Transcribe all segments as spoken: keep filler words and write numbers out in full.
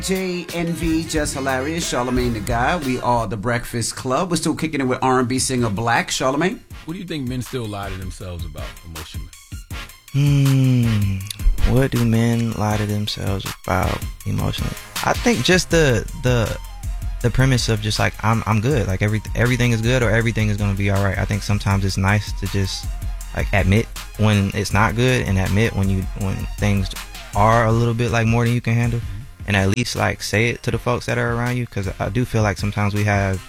J N V, Just Hilarious, Charlemagne the Guy. We are the Breakfast Club. We're still kicking it with R and B singer Black. Charlemagne? What do you think men still lie to themselves about emotionally? Hmm. What do men lie to themselves about emotionally? I think just the the the premise of just like I'm I'm good. Like every everything is good or everything is gonna be all right. I think sometimes it's nice to just like admit when it's not good and admit when you when things are a little bit like more than you can handle. And at least like say it to the folks that are around you, because I do feel like sometimes we have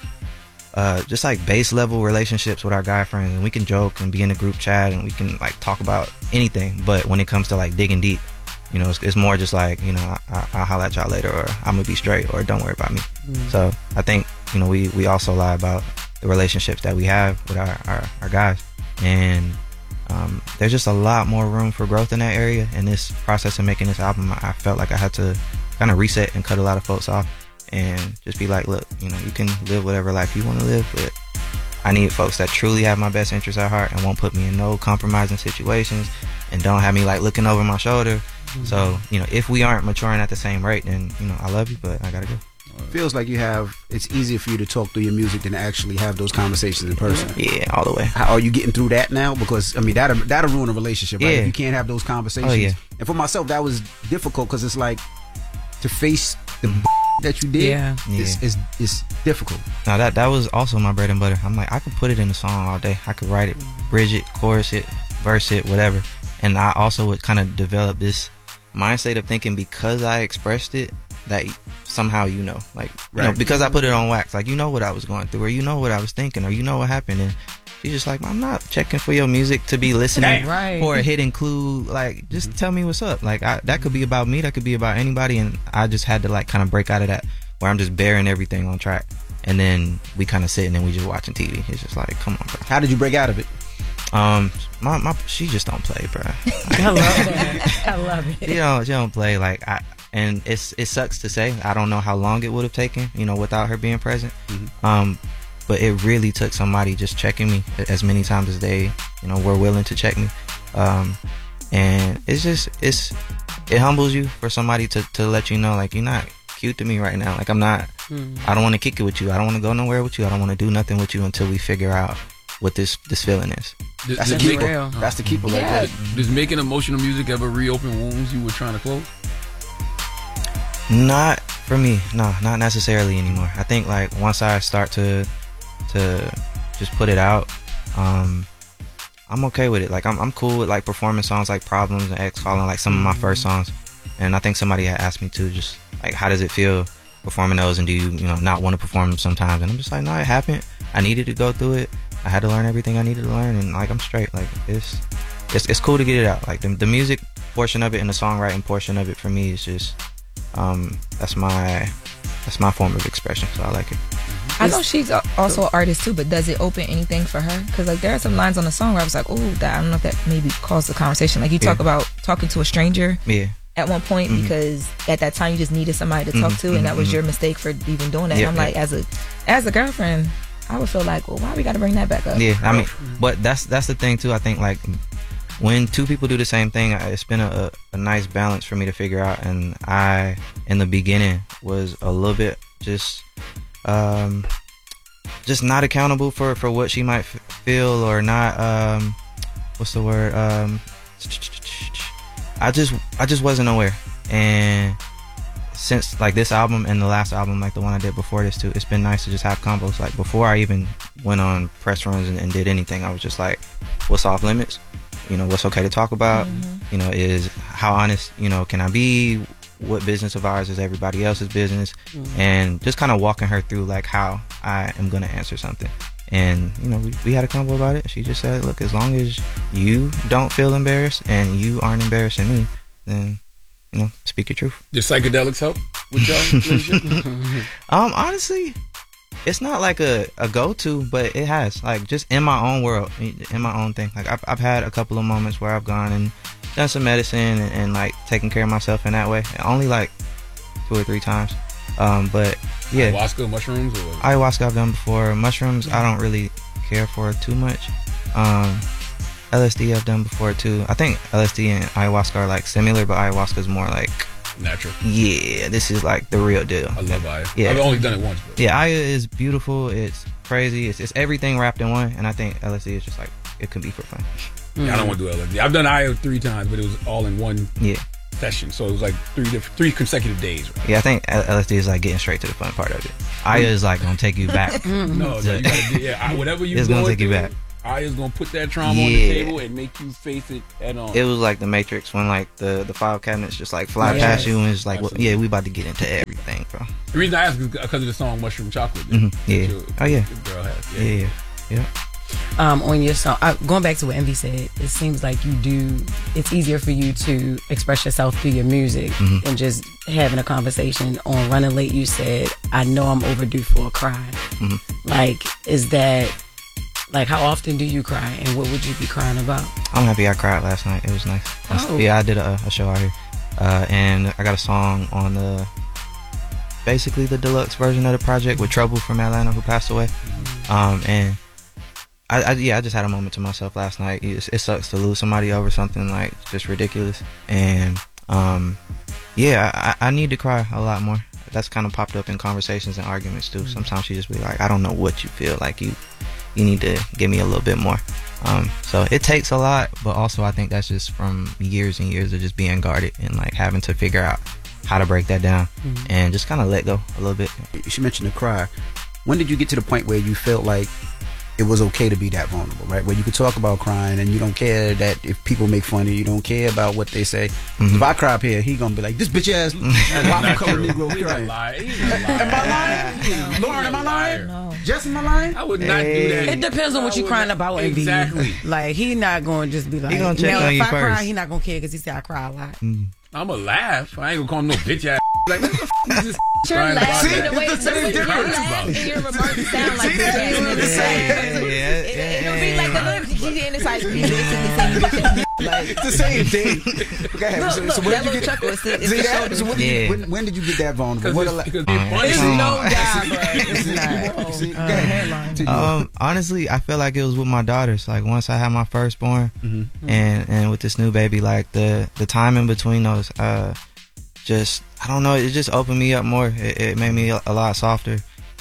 uh, just like base level relationships with our guy friends, and we can joke and be in a group chat and we can like talk about anything. But when it comes to like digging deep, you know, it's, it's more just like, you know, I, I, I'll holler at y'all later, or I'm gonna be straight, or don't worry about me. Mm. So I think, you know, we, we also lie about the relationships that we have with our, our, our guys. And um, there's just a lot more room for growth in that area. In this process of making this album, I felt like I had to kind of reset and cut a lot of folks off and just be like, look, you know, you can live whatever life you want to live, but I need folks that truly have my best interests at heart and won't put me in no compromising situations and don't have me like looking over my shoulder. Mm-hmm. So, you know, if we aren't maturing at the same rate, then, you know, I love you, but I gotta go. Feels like you have, it's easier for you to talk through your music than to actually have those conversations in person. Yeah, all the way. How are you getting through that now? Because I mean, that'll that'll ruin a relationship, right? Yeah. If you can't have those conversations. Oh, yeah. And for myself, that was difficult because it's like to face the mm. that you did. Yeah, is yeah. is is difficult. Now that that was also my bread and butter. I'm like, I could put it in a song all day. I could write it, bridge it, chorus it, verse it, whatever. And I also would kind of develop this mindset of thinking because I expressed it, that somehow you know, like, you right. know, because I put it on wax, like, you know what I was going through, or you know what I was thinking, or you know what happened. And she's just like, I'm not checking for your music to be listening right. for a hidden clue. Like, just mm-hmm. tell me what's up. Like, I, that could be about me, that could be about anybody. And I just had to like kind of break out of that where I'm just bearing everything on track, and then we kind of sitting and we just watching T V. It's just like, come on, bro. How did you break out of it? Um, my, my she just don't play, bro. I love that. I love it. She don't, she don't play. Like, I, and it's it sucks to say. I don't know how long it would have taken, you know, without her being present. Mm-hmm. Um, but it really took somebody just checking me as many times as they, you know, were willing to check me. Um, and it's just it's it humbles you for somebody to to let you know, like, you're not cute to me right now. Like, I'm not. Mm-hmm. I don't want to kick it with you. I don't want to go nowhere with you. I don't want to do nothing with you until we figure out what this this feeling is. Does, That's the keeper. Real. That's the keeper. Yeah. Like that. Does making emotional music ever reopen wounds you were trying to close? Not for me. No, not necessarily anymore. I think like once I start to to just put it out, um, I'm okay with it. Like I'm I'm cool with like performing songs like Problems and X Calling, like some of my first songs. And I think somebody had asked me to just like, how does it feel performing those, and do you you know not want to perform them sometimes? And I'm just like, no, it happened. I needed to go through it. I had to learn everything I needed to learn, and like I'm straight. Like it's it's it's cool to get it out. Like the the music portion of it and the songwriting portion of it for me is just um that's my that's my form of expression. So I like it. I know she's also an artist too, but does it open anything for her? Because like there are some lines on the song where I was like, oh, that I don't know if that maybe caused the conversation. Like you talk yeah. about talking to a stranger. Yeah. At one point, mm-hmm. because at that time you just needed somebody to talk mm-hmm. to, and that was mm-hmm. your mistake for even doing that. Yeah, and I'm like, yeah. as a as a girlfriend, I would feel like, well, why we got to bring that back up? Yeah, I mean, but that's that's the thing too. I think like when two people do the same thing, it's been a, a nice balance for me to figure out. And I, in the beginning, was a little bit just um just not accountable for for what she might f- feel or not. Um, what's the word? Um, I just I just wasn't aware. And since like this album and the last album, like the one I did before this too, it's been nice to just have combos. Like before I even went on press runs and, and did anything, I was just like, what's off limits? You know, what's okay to talk about? Mm-hmm. You know, is how honest, you know, can I be? What business of ours is everybody else's business? Mm-hmm. And just kind of walking her through like how I am going to answer something. And, you know, we, we had a convo about it. She just said, look, as long as you don't feel embarrassed and you aren't embarrassing me, then, you know, speak your truth. Did psychedelics help with y'all? um, honestly, it's not like a, a go-to, but it has. Like, just in my own world, in my own thing. Like, I've, I've had a couple of moments where I've gone and done some medicine and, and like, taken care of myself in that way. Only, like, two or three times. Um, but, yeah. Ayahuasca, mushrooms? Or? Ayahuasca I've done before. Mushrooms, I don't really care for too much. Um, L S D I've done before, too. I think L S D and ayahuasca are, like, similar, but ayahuasca is more, like, Natural. Yeah, this is like the real deal. I love Aya. Yeah. I've only done it once. But. Yeah, Aya is beautiful. It's crazy. It's, it's everything wrapped in one. And I think L S D is just like, it could be for fun. Mm. Yeah, I don't want to do L S D. I've done Aya three times, but it was all in one yeah. session. So it was like three different, three consecutive days. Right? Yeah, I think L S D is like getting straight to the fun part of it. Aya is like gonna take you back. no, no, you gotta do, yeah, whatever you it's gonna take you back. Aya's gonna put that trauma yeah. on the table and make you face it head on. It was like the Matrix when like the the five cabinets just like fly yes. past you and it's like, well, yeah, we about to get into everything, bro. The reason I ask is because of the song "Mushroom Chocolate." Mm-hmm. Yeah. Your, oh yeah. Your girl has. Yeah. Yeah. yeah. yeah. Um, on your song, uh, going back to what Envy said, it seems like you do. It's easier for you to express yourself through your music mm-hmm. than just having a conversation. On Running Late, you said, "I know I'm overdue for a cry." Mm-hmm. Like, is that like how often do you cry, and what would you be crying about? I'm happy I cried last night. It was nice. Oh. Yeah, I did a, a show out here, uh, and I got a song on the basically the deluxe version of the project with Trouble from Atlanta, who passed away, um, and. I, I, yeah, I just had a moment to myself last night. It, it sucks to lose somebody over something like just ridiculous, and um, yeah, I, I need to cry a lot more. That's kind of popped up in conversations and arguments too. Sometimes you just be like, I don't know what you feel like. You you need to give me a little bit more. Um, so it takes a lot, but also I think that's just from years and years of just being guarded and like having to figure out how to break that down mm-hmm. and just kind of let go a little bit. She mentioned the cry. When did you get to the point where you felt like it was okay to be that vulnerable, right? Where you could talk about crying and you don't care that if people make fun of you, you don't care about what they say. Mm-hmm. If I cry up here, he gonna be like, this bitch ass waffle color Negro crying. Am I lying? Lauren, am I lying? No. Jess, am I lying? I would not hey. do that. It depends on what you're crying about. Exactly. Like, he not going to just be like, he gonna check now on if you I first. cry, he not going to care because he said I cry a lot. Mm. I'm gonna laugh. I ain't gonna call him no bitch ass. Like, what the f is this? You're laughing See, the way it's the same your difference. laugh and your remarks sound like See, the that's same. what I'm saying. It'll be like the lyrics you get inside. You basically saying bitch. Like it's the same thing. Okay, look, so, look, so when that did you little get chuckle? It's the, it's see the that? shoulder. So when, did Yeah. you, when, when did you get that vulnerable? What Because a, because Uh, funny. It's Um, no diagram. It's not. see, Uh, go ahead. headline. To you. Um, honestly, I feel like it was with my daughters. Like once I had my firstborn, Mm-hmm. and and with this new baby, like the the time in between those, uh, just I don't know, it just opened me up more. It, it made me a, a lot softer,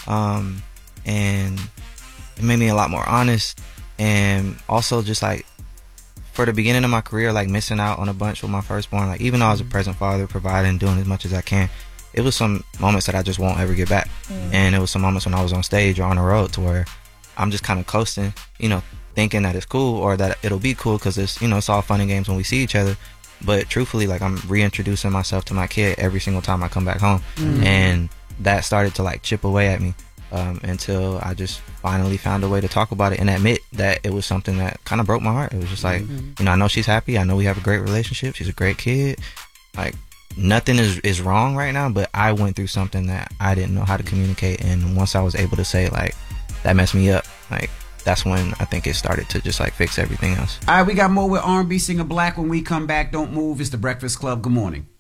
um, and it made me a lot more honest, and also just like for the beginning of my career, like missing out on a bunch with my firstborn. Like even though I was a present father, providing, doing as much as I can, it was some moments that I just won't ever get back. Mm. And it was some moments when I was on stage or on the road to where I'm just kind of coasting, you know, thinking that it's cool or that it'll be cool because it's, you know, it's all fun and games when we see each other. But truthfully, like I'm reintroducing myself to my kid every single time I come back home. Mm. And that started to like chip away at me um, until I just finally found a way to talk about it and admit that it was something that kind of broke my heart. It was just like, mm-hmm. you know, I know she's happy. I know we have a great relationship. She's a great kid. Like, nothing is, is wrong right now, but I went through something that I didn't know how to communicate. And once I was able to say, like, that messed me up, like, that's when I think it started to just, like, fix everything else. All right, we got more with R and B singer Black when we come back. Don't move. It's The Breakfast Club. Good morning.